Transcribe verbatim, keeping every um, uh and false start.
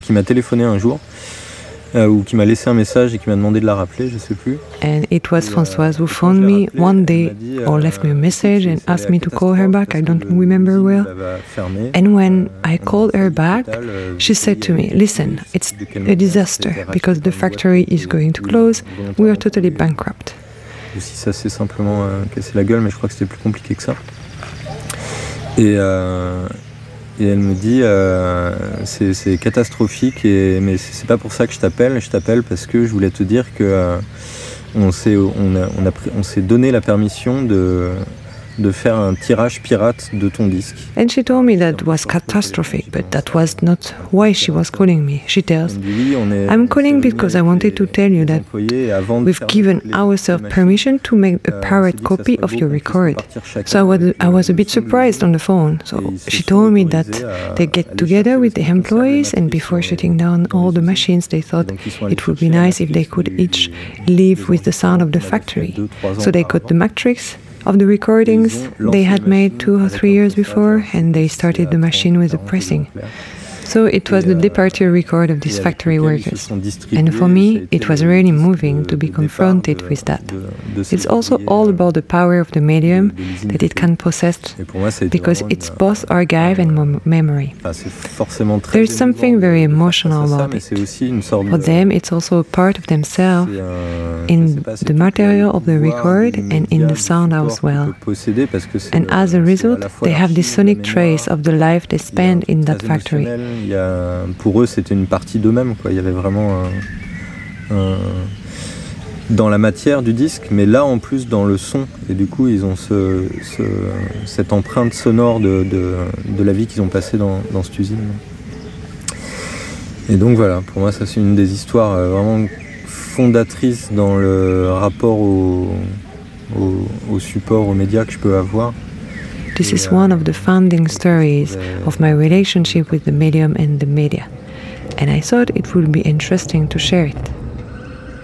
qui m'a téléphoné un jour, euh, ou qui m'a laissé un message et qui m'a demandé de la rappeler, je sais plus. And it was Françoise who phoned me one day or left me a message and asked me to call her back. I don't remember well. And when I called her back, she said to me, listen, it's a disaster because the factory is going to close. We are totally bankrupt. Si ça s'est simplement euh, cassé la gueule, mais je crois que c'était plus compliqué que ça. Et, euh, et elle me dit, euh, c'est, c'est catastrophique, et, mais c'est pas pour ça que je t'appelle. Je t'appelle parce que je voulais te dire que euh, on, s'est, on, a, on, a pris, on s'est donné la permission de... de faire un tirage pirate de ton disque. And she told me that was catastrophic, but that was not why she was calling me. She tells, I'm calling because I wanted to tell you that we've given ourselves permission to make a pirate copy of your record. So I was, I was a bit surprised on the phone. So she told me that they get together with the employees, and before shutting down all the machines, they thought it would be nice if they could each live with the sound of the factory. So they got the matrix of the recordings they had made two or three years before, and they started the machine with the pressing. So it was the departure record of these factory workers. And for me, it was really moving to be confronted with that. It's also all about the power of the medium that it can possess, because it's both archive and mem- memory. There is something very emotional about it. For them, it's also a part of themselves in the material of the record and in the sound as well. And as a result, they have this sonic trace of the life they spent in that factory. Il y a, pour eux, c'était une partie d'eux-mêmes, quoi. Il y avait vraiment un, un, dans la matière du disque, mais là en plus dans le son. Et du coup, ils ont ce, ce, cette empreinte sonore de, de, de la vie qu'ils ont passée dans, dans cette usine. Et donc voilà, pour moi, ça c'est une des histoires vraiment fondatrices dans le rapport au, au, au support, aux médias que je peux avoir. This is one of the founding stories of my relationship with the medium and the media, and I thought it would be interesting to share it.